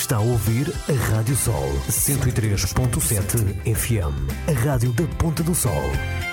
Está a ouvir a Rádio Sol 103.7 FM, a rádio da Ponta do Sol.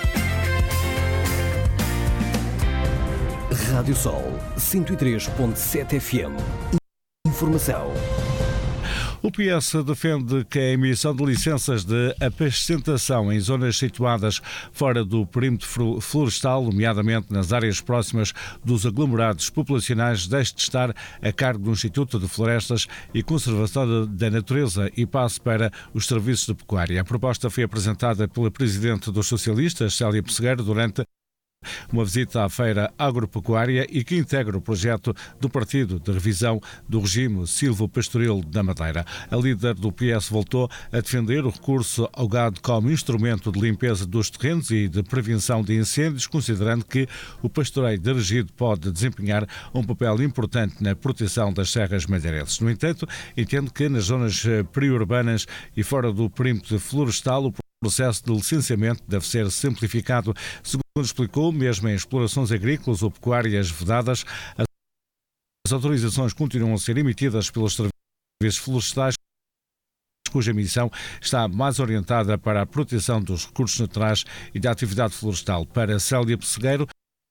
Rádio Sol 103.7 FM. Informação. O PS defende que a emissão de licenças de apascentação em zonas situadas fora do perímetro florestal, nomeadamente nas áreas próximas dos aglomerados populacionais, deixe de estar a cargo do Instituto de Florestas e Conservação da Natureza e passe para os serviços de pecuária. A proposta foi apresentada pela Presidente dos Socialistas, Célia Pessegueiro, durante uma visita à feira agropecuária e que integra o projeto do Partido de Revisão do Regime Silvopastoril da Madeira. A líder do PS voltou a defender o recurso ao gado como instrumento de limpeza dos terrenos e de prevenção de incêndios, considerando que o pastoreio dirigido pode desempenhar um papel importante na proteção das serras madeirenses. No entanto, entende que nas zonas periurbanas e fora do perímetro florestal o processo de licenciamento deve ser simplificado. Segundo explicou, mesmo em explorações agrícolas ou pecuárias vedadas, as autorizações continuam a ser emitidas pelos serviços florestais, cuja missão está mais orientada para a proteção dos recursos naturais e da atividade florestal. Para Célia Pessegueiro,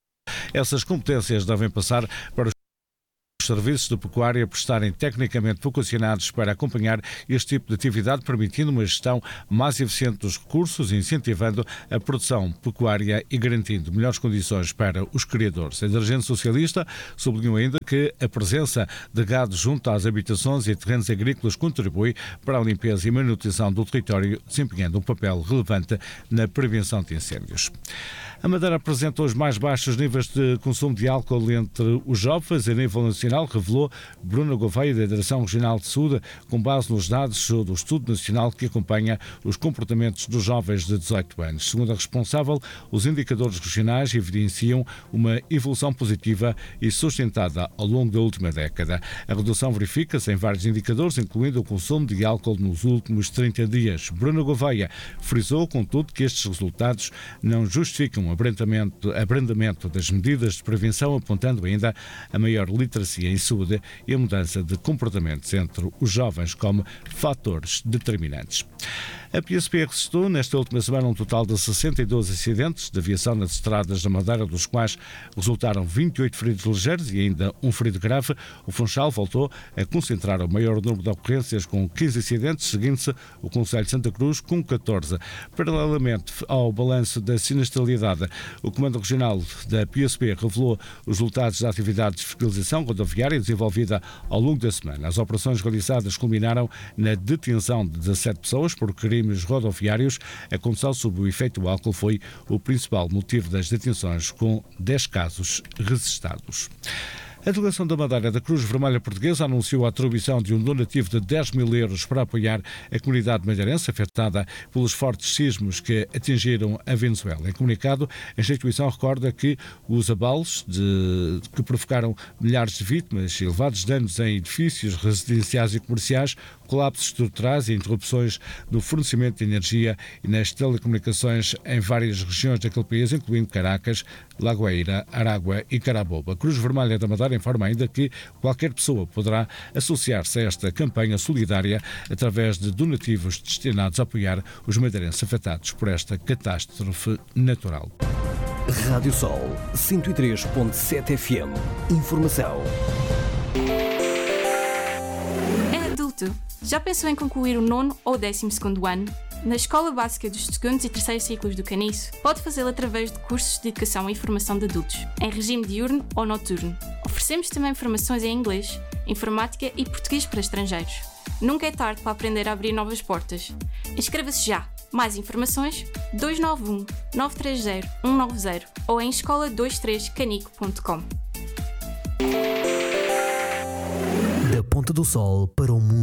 essas competências devem passar para os serviços de pecuária prestarem tecnicamente vocacionados para acompanhar este tipo de atividade, permitindo uma gestão mais eficiente dos recursos, incentivando a produção pecuária e garantindo melhores condições para os criadores. A dirigente socialista sublinhou ainda que a presença de gado junto às habitações e terrenos agrícolas contribui para a limpeza e manutenção do território, desempenhando um papel relevante na prevenção de incêndios. A Madeira apresenta os mais baixos níveis de consumo de álcool entre os jovens a nível nacional, revelou Bruna Gouveia, da Direção Regional de Saúde, com base nos dados do Estudo Nacional que acompanha os comportamentos dos jovens de 18 anos. Segundo a responsável, os indicadores regionais evidenciam uma evolução positiva e sustentada ao longo da última década. A redução verifica-se em vários indicadores, incluindo o consumo de álcool nos últimos 30 dias. Bruna Gouveia frisou, contudo, que estes resultados não justificam o abrandamento das medidas de prevenção, apontando ainda a maior literacia em saúde e a mudança de comportamentos entre os jovens como fatores determinantes. A PSP registrou nesta última semana um total de 62 acidentes de aviação nas estradas da Madeira, dos quais resultaram 28 feridos ligeiros e ainda um ferido grave. O Funchal voltou a concentrar o maior número de ocorrências, com 15 acidentes, seguindo-se o Concelho de Santa Cruz com 14. Paralelamente ao balanço da sinistralidade, o Comando Regional da PSP revelou os resultados da atividade de fiscalização rodoviária desenvolvida ao longo da semana. As operações realizadas culminaram na detenção de 17 pessoas por crimes rodoviários. A condução sob o efeito do álcool foi o principal motivo das detenções, com 10 casos registados. A delegação da Madeira da Cruz Vermelha Portuguesa anunciou a atribuição de um donativo de 10 mil euros para apoiar a comunidade madeirense afetada pelos fortes sismos que atingiram a Venezuela. Em comunicado, a instituição recorda que os abalos que provocaram milhares de vítimas e elevados danos em edifícios residenciais e comerciais, colapsos estruturais e interrupções no fornecimento de energia e nas telecomunicações em várias regiões daquele país, incluindo Caracas, Lagoeira, Aragua e Carabobo. A Cruz Vermelha da Madeira informa ainda que qualquer pessoa poderá associar-se a esta campanha solidária através de donativos destinados a apoiar os madeirenses afetados por esta catástrofe natural. Rádio Sol 103.7 FM. Informação. É adulto. Já pensou em concluir o 9º ou 12º ano? Na Escola Básica dos 2º e 3º ciclos do Caniço, pode fazê-lo através de cursos de educação e formação de adultos, em regime diurno ou noturno. Oferecemos também formações em inglês, informática e português para estrangeiros. Nunca é tarde para aprender a abrir novas portas. Inscreva-se já! Mais informações 291 930 190 ou em escola23canico.com. Da Ponta do Sol para o mundo.